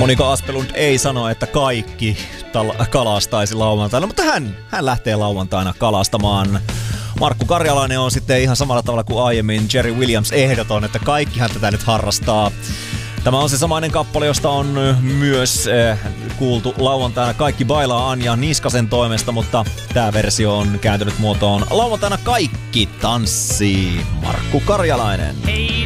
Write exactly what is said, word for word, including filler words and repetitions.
Monika Aspelund ei sano, että kaikki tal- kalastaisi lauantaina, mutta hän, hän lähtee lauantaina kalastamaan. Markku Karjalainen on sitten ihan samalla tavalla kuin aiemmin Jerry Williams ehdoton, että kaikkihan tätä nyt harrastaa. Tämä on se samainen kappale, josta on myös äh, kuultu lauantaina Kaikki bailaa Anja Niskasen toimesta, mutta tämä versio on kääntynyt muotoon Lauantaina kaikki tanssii. Markku Karjalainen. Hei